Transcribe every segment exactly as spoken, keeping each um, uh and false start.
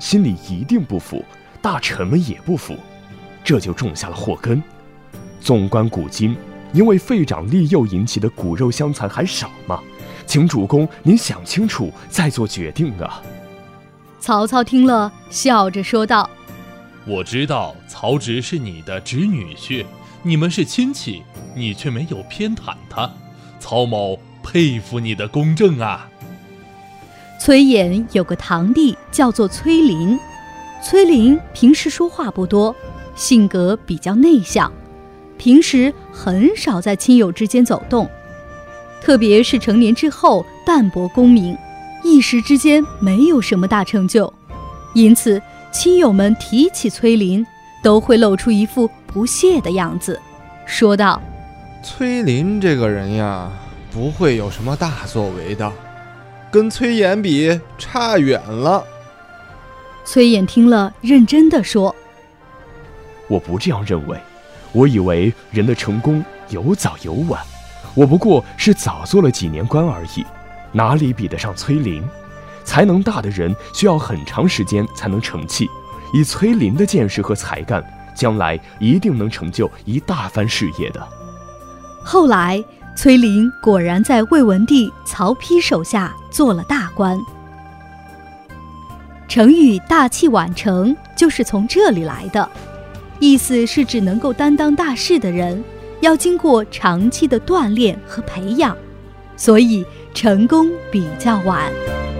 心里一定不服，大臣们也不服，这就种下了祸根。纵观古今，因为废长立幼引起的骨肉相残还少吗？请主公您想清楚再做决定啊。 曹操听了，笑着说道： 我知道曹植是你的侄女婿，你们是亲戚，你却没有偏袒他。曹某佩服你的公正啊。 崔琰有个堂弟叫做崔林，崔林平时说话不多，性格比较内向，平时很少在亲友之间走动，特别是成年之后淡泊功名，一时之间没有什么大成就，因此亲友们提起崔林都会露出一副不屑的样子，说道： 崔林这个人呀，不会有什么大作为的，跟崔琰比差远了。 崔琰听了认真地说： 我不这样认为，我以为人的成功有早有晚，我不过是早做了几年官而已，哪里比得上崔林？才能大的人需要很长时间才能成器，以崔林的见识和才干，将来一定能成就一大番事业的。 后来崔林果然在魏文帝曹丕手下做了大官。成语大器晚成就是从这里来的，意思是指能够担当大事的人要经过长期的锻炼和培养，所以成功比较晚。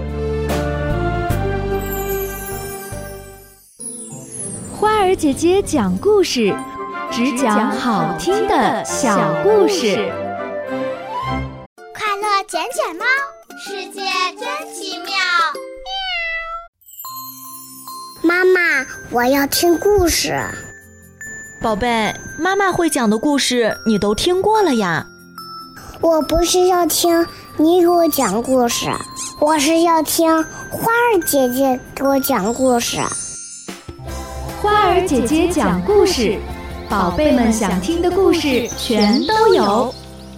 花儿姐姐讲故事，只讲好听的小故事。 快乐捡捡猫，世界真奇妙。妈妈，我要听故事。 宝贝，妈妈会讲的故事你都听过了呀。 我不是要听你给我讲故事，我是要听花儿姐姐给我讲故事。 花儿姐姐讲故事，宝贝们想听的故事全都有。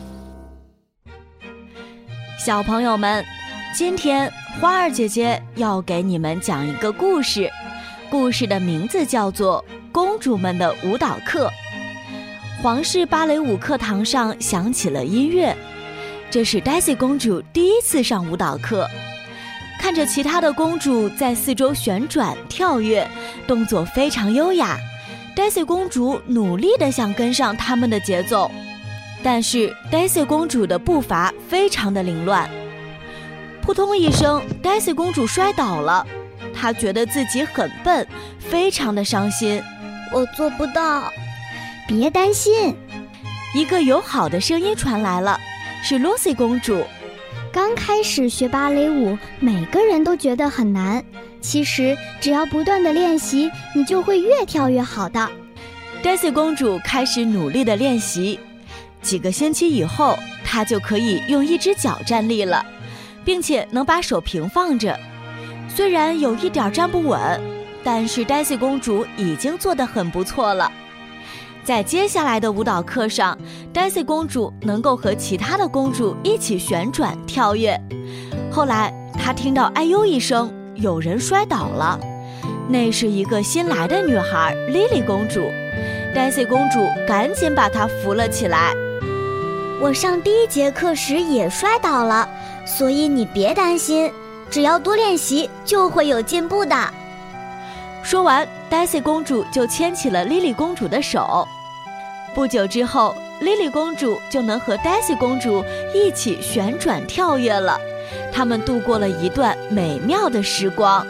小朋友们，今天花儿姐姐要给你们讲一个故事，故事的名字叫做《公主们的舞蹈课》。皇室芭蕾舞课堂上响起了音乐，这是 Daisy 公主第一次上舞蹈课。看着其他的公主在四周旋转跳跃，动作非常优雅， Daisy 公主努力地想跟上他们的节奏，但是 Daisy 公主的步伐非常的凌乱。扑通一声， Daisy 公主摔倒了，她觉得自己很笨，非常的伤心。 我做不到。 别担心， 一个友好的声音传来了，是 Lucy 公主。 刚开始学芭蕾舞，每个人都觉得很难，其实只要不断的练习，你就会越跳越好的。 Daisy 公主开始努力的练习，几个星期以后，她就可以用一只脚站立了，并且能把手平放着。虽然有一点站不稳，但是 Daisy 公主已经做得很不错了。在接下来的舞蹈课上， Daisy 公主能够和其他的公主一起旋转跳跃。后来她听到哎呦一声，有人摔倒了，那是一个新来的女孩 Lily 公主。 Daisy 公主赶紧把她扶了起来。 我上第一节课时也摔倒了，所以你别担心，只要多练习就会有进步的。 说完， Daisy 公主就牵起了 Lily 公主的手。不久之后， Lily 公主就能和 Daisy 公主一起旋转跳跃了，他们度过了一段美妙的时光。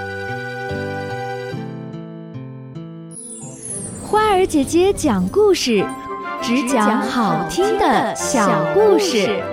花儿姐姐讲故事，只讲好听的小故事。